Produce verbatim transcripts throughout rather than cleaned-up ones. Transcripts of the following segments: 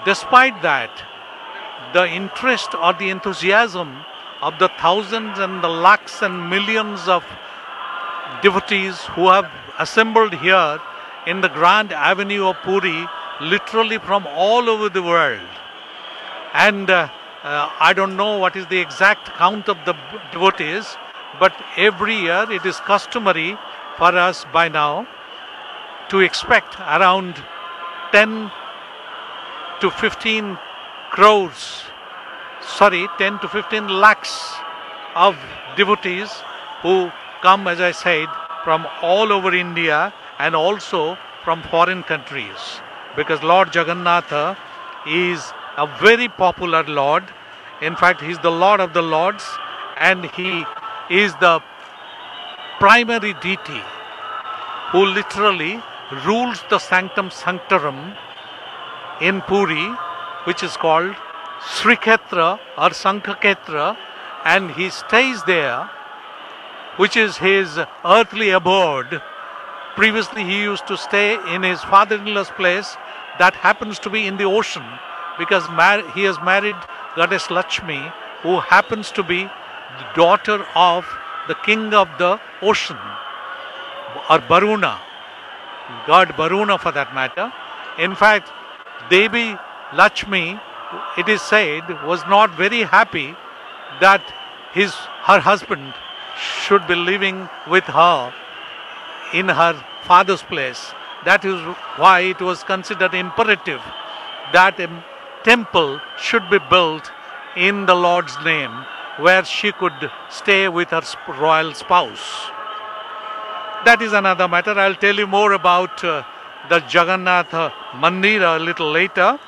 despite that, the interest or the enthusiasm of the thousands and the lakhs and millions of devotees who have assembled here in the grand avenue of Puri, literally from all over the world. And uh, uh, I don't know what is the exact count of the devotees, but every year it is customary for us by now to expect around ten to fifteen crores, sorry, ten to fifteen lakhs of devotees who come, as I said, from all over India and also from foreign countries. Because Lord Jagannatha is a very popular Lord. In fact, he is the Lord of the Lords, and he is the primary deity who literally rules the sanctum sanctorum in Puri, which is called Srikhetra or Sankhaketra, and he stays there, which is his earthly abode. Previously he used to stay in his father-in-law's place that happens to be in the ocean, because he has married goddess Lakshmi, who happens to be the daughter of the king of the ocean, or Varuna, god Varuna for that matter. In fact, Devi Lakshmi, it is said, was not very happy that his her husband should be living with her in her father's place. That is why it was considered imperative that a temple should be built in the Lord's name, where she could stay with her royal spouse. That is another matter. I'll tell you more about uh, the Jagannatha Mandira a little later.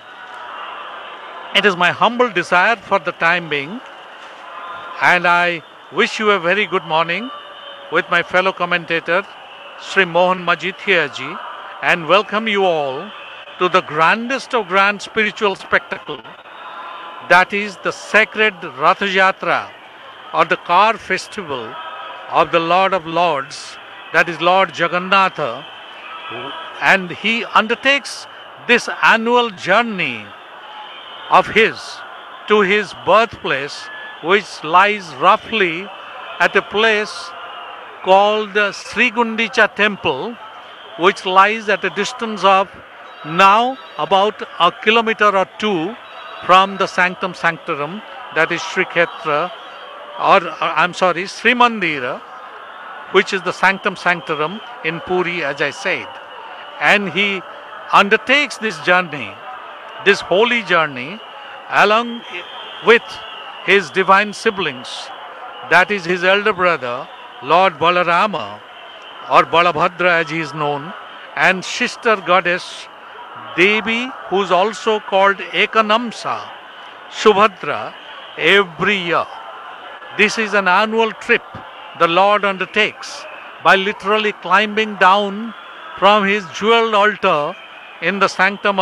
It is my humble desire for the time being, and I wish you a very good morning with my fellow commentator, Sri Mohan Majithia ji, and welcome you all to the grandest of grand spiritual spectacle, that is the sacred Ratha Yatra, or the car festival of the Lord of Lords, that is Lord Jagannatha. And he undertakes this annual journey of his to his birthplace, which lies roughly at a place called the Sri Gundicha Temple, which lies at a distance of now about a kilometer or two from the Sanctum Sanctorum, that is Sri Khetra, or uh, I'm sorry, Sri Mandira, which is the Sanctum Sanctorum in Puri, as I said. And he undertakes this journey, this holy journey, along with his divine siblings, that is his elder brother, Lord Balarama, or Balabhadra as he is known, and sister goddess Devi, who is also called Ekanamsa, Subhadra, every year. This is an annual trip the Lord undertakes by literally climbing down from his jeweled altar in the Sanctum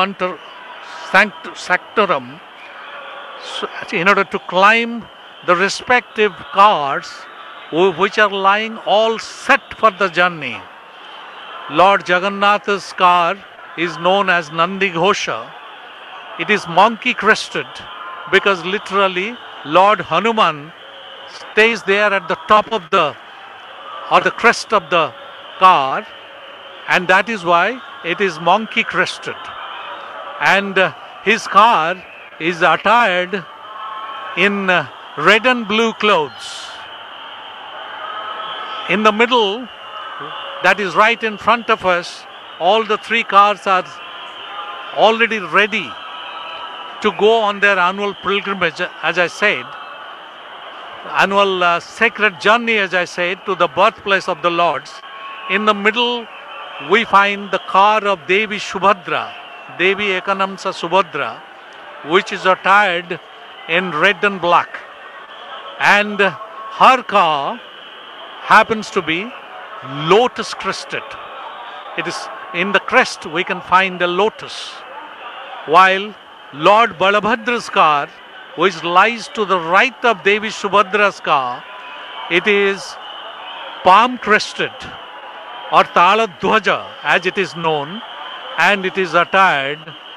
Sanctorum in order to climb the respective cars which are lying all set for the journey. Lord Jagannatha's car is known as Nandi Ghosha. It is monkey crested because literally Lord Hanuman stays there at the top of the or the crest of the car, and that is why it is monkey crested. And uh, his car is attired in uh, red and blue clothes. In the middle, that is right in front of us, all the three cars are already ready to go on their annual pilgrimage, as I said, annual uh, sacred journey, as I said, to the birthplace of the Lords. In the middle, we find the car of Devi Subhadra, Devi Ekanamsa Subhadra, which is attired in red and black. And her car happens to be lotus crested. It is in the crest we can find a lotus, while Lord Balabhadra's car, which lies to the right of Devi Subhadra's car, it is palm crested or Tala Dhwaja as it is known, and it is attired